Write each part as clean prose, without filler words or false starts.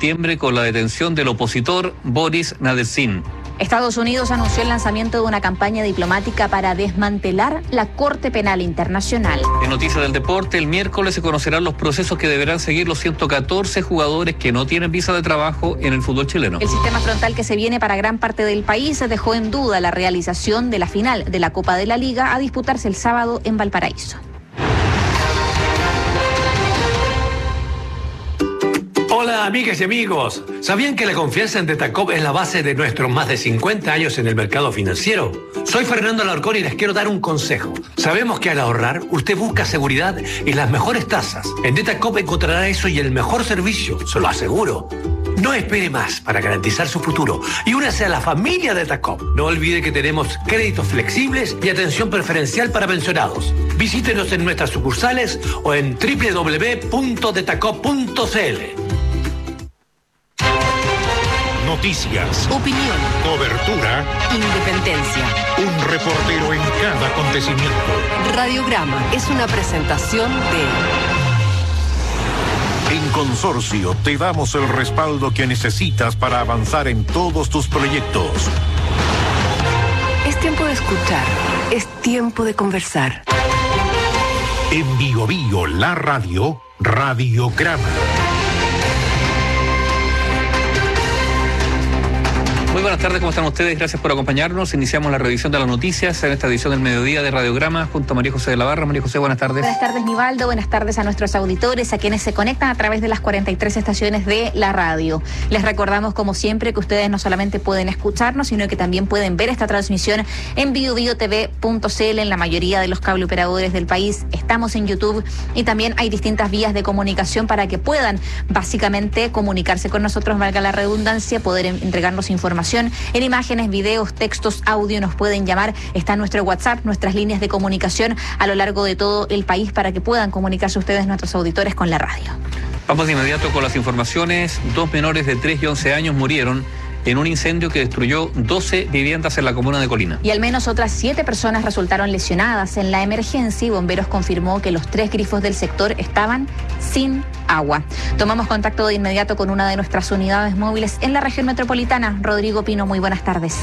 septiembre con la detención del opositor Boris Nadezhdin. Estados Unidos anunció el lanzamiento de una campaña diplomática para desmantelar la Corte Penal Internacional. En noticias del deporte, el miércoles se conocerán los procesos que deberán seguir los 114 jugadores que no tienen visa de trabajo en el fútbol chileno. El sistema frontal que se viene para gran parte del país dejó en duda la realización de la final de la Copa de la Liga a disputarse el sábado en Valparaíso. Hola amigas y amigos, ¿sabían que la confianza en Detacop es la base de nuestros más de 50 años en el mercado financiero? Soy Fernando Alarcón y les quiero dar un consejo. Sabemos que al ahorrar, usted busca seguridad y las mejores tasas. En Detacop encontrará eso y el mejor servicio, se lo aseguro. No espere más para garantizar su futuro y únase a la familia Detacop. No olvide que tenemos créditos flexibles y atención preferencial para pensionados. Visítenos en nuestras sucursales o en www.detacop.cl. Noticias, opinión, cobertura, independencia. un reportero en cada acontecimiento. Radiograma es una presentación de... En Consorcio te damos el respaldo que necesitas para avanzar en todos tus proyectos. Es tiempo de escuchar, es tiempo de conversar. En Bio Bio, la radio, Radiograma. Muy buenas tardes, ¿cómo están ustedes? Gracias por acompañarnos. Iniciamos la revisión de las noticias en esta edición del mediodía de Radiograma junto a María José de la Barra. María José, buenas tardes. Buenas tardes, Nivaldo. Buenas tardes a nuestros auditores, a quienes se conectan a través de las 43 estaciones de la radio. Les recordamos, como siempre, que ustedes no solamente pueden escucharnos, sino que también pueden ver esta transmisión en biobiotv.cl en la mayoría de los cable operadores del país. Estamos en YouTube y también hay distintas vías de comunicación para que puedan básicamente comunicarse con nosotros, valga la redundancia, poder entregarnos información en imágenes, videos, textos, audio. Nos pueden llamar, está nuestro WhatsApp, nuestras líneas de comunicación a lo largo de todo el país para que puedan comunicarse ustedes, nuestros auditores, con la radio. Vamos de inmediato con las informaciones. 2 menores de 3 y 11 años murieron en un incendio que destruyó 12 viviendas en la comuna de Colina. Y al menos otras 7 personas resultaron lesionadas en la emergencia y Bomberos confirmó que los 3 grifos del sector estaban sin agua. Tomamos contacto de inmediato con una de nuestras unidades móviles en la región metropolitana. Rodrigo Pino, muy buenas tardes.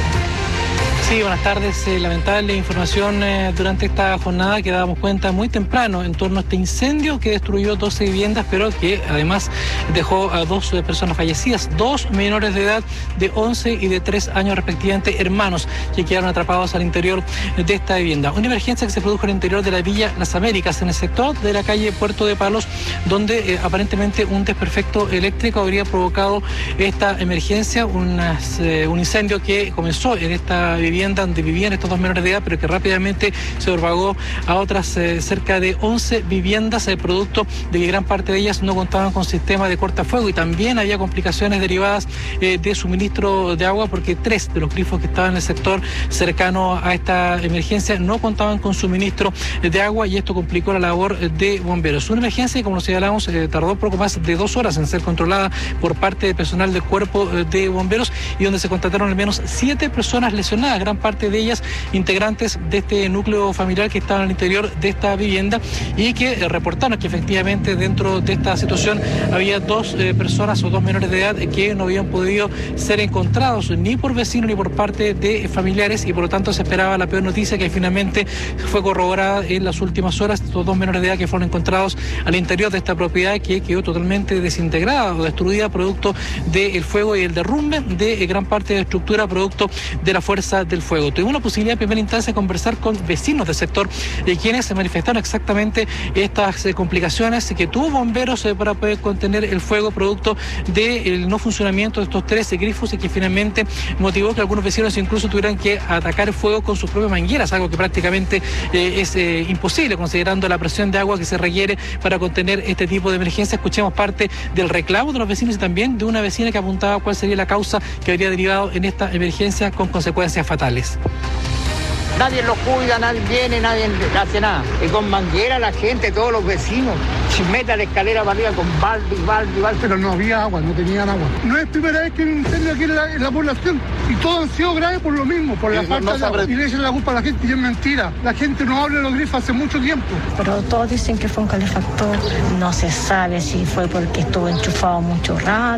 Sí, buenas tardes. Lamentable información durante esta jornada que dábamos cuenta muy temprano en torno a este incendio que destruyó 12 viviendas, pero que además dejó a 2 personas fallecidas, 2 menores de edad de 11 y de 3 años respectivamente, hermanos, que quedaron atrapados al interior de esta vivienda. Una emergencia que se produjo al interior de la Villa Las Américas, en el sector de la calle Puerto de Palos, donde aparentemente un desperfecto eléctrico habría provocado esta emergencia, un incendio que comenzó en esta vivienda donde vivían estos 2 menores de edad, pero que rápidamente se propagó a otras cerca de 11 viviendas, producto de que gran parte de ellas no contaban con sistema de cortafuego y también había complicaciones derivadas de suministro de agua, porque 3 de los grifos que estaban en el sector cercano a esta emergencia no contaban con suministro de agua y esto complicó la labor de bomberos. Una emergencia que, como señalamos, tardó poco más de 2 horas en ser controlada por parte del personal del cuerpo de bomberos y donde se constataron al menos 7 personas lesionadas, gran parte de ellas integrantes de este núcleo familiar que estaban al interior de esta vivienda y que reportaron que efectivamente dentro de esta situación había 2 personas o 2 menores de edad que no habían podido ser encontrados ni por vecinos ni por parte de familiares y por lo tanto se esperaba la peor noticia, que finalmente fue corroborada en las últimas horas. Estos 2 menores de edad que fueron encontrados al interior de esta propiedad que quedó totalmente desintegrada o destruida producto del fuego y el derrumbe de gran parte de la estructura producto de la fuerza del fuego. Tuvimos la posibilidad en primera instancia de conversar con vecinos del sector quienes se manifestaron exactamente estas complicaciones que tuvo bomberos para poder contener el fuego producto del no funcionamiento de estos 13 grifos y que finalmente motivó que algunos vecinos incluso tuvieran que atacar el fuego con sus propias mangueras, algo que prácticamente es imposible considerando la presión de agua que se requiere para contener este tipo de emergencia. Escuchemos parte del reclamo de los vecinos y también de una vecina que apuntaba cuál sería la causa que habría derivado en esta emergencia con consecuencias fatales. Nadie los cuida, nadie viene, nadie hace nada. Y con manguera la gente, todos los vecinos, se mete a la escalera para arriba con balde. Pero no había agua, no tenían agua. No es primera vez que hay un incendio aquí en la población. Y todos han sido graves por lo mismo, por la falta de agua. Y le echan la culpa a la gente y es mentira. La gente no abre los grifos hace mucho tiempo. Pero todos dicen que fue un calefactor. No se sabe si fue porque estuvo enchufado mucho rato.